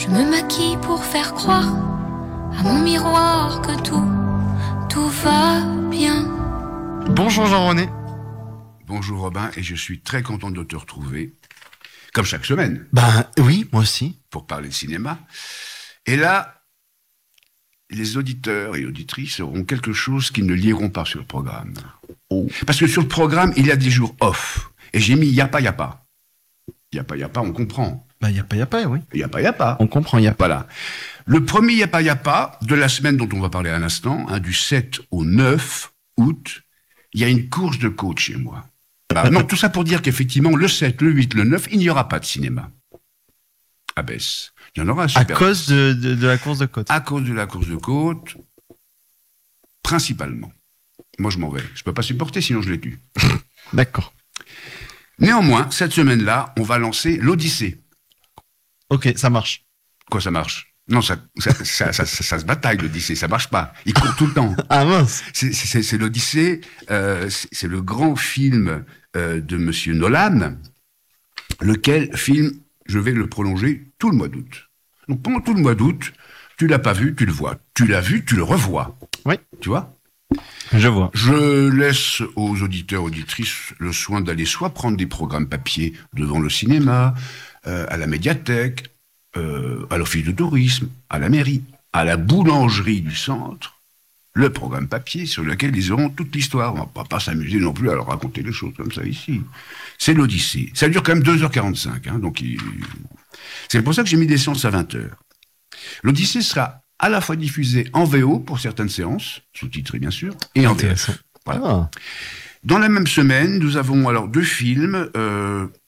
Je me maquille pour faire croire à mon miroir que tout va bien. Bonjour Jean-René. Bonjour Robin, et je suis très content de te retrouver, comme chaque semaine. Ben oui, moi aussi. Pour parler de cinéma. Et là, les auditeurs et auditrices auront quelque chose qu'ils ne liront pas sur le programme. Oh. Parce que sur le programme, il y a des jours off. Et j'ai mis Yapa Yapa. Yapa Yapa, on comprend. Ben Yapa, oui. Yapa Yapa. On comprend Yapa. Voilà. Le premier Yapa Yapa de la semaine dont on va parler à l'instant, du 7 au 9 août, il y a une course de côte chez moi. Non, tout ça pour dire qu'effectivement, le 7, le 8, le 9, il n'y aura pas de cinéma. À Besse. Il y en aura un super. À cause de la course de côte. À cause de la course de côte, principalement. Moi, je m'en vais. Je peux pas supporter, sinon je les tue. D'accord. Néanmoins, cette semaine-là, on va lancer l'Odyssée. Ok, ça marche. Quoi, ça marche? Non, ça se bataille, l'Odyssée. Ça marche pas. Il court tout le temps. Ah mince. C'est l'Odyssée. C'est le grand film de Monsieur Nolan, lequel film, je vais le prolonger tout le mois d'août. Donc pendant tout le mois d'août, tu l'as pas vu, tu le vois. Tu l'as vu, tu le revois. Oui. Tu vois? Je vois. Je laisse aux auditeurs, auditrices, le soin d'aller soit prendre des programmes papier devant le cinéma, à la médiathèque, à l'office de tourisme, à la mairie, à la boulangerie du centre, le programme papier sur lequel ils auront toute l'histoire. On va pas s'amuser non plus à leur raconter les choses comme ça ici. C'est l'Odyssée. Ça dure quand même 2h45, donc c'est pour ça que j'ai mis des séances à 20h. L'Odyssée sera à la fois diffusée en VO pour certaines séances, sous-titrées bien sûr, et en VF. Voilà. Ah. Dans la même semaine, nous avons alors deux films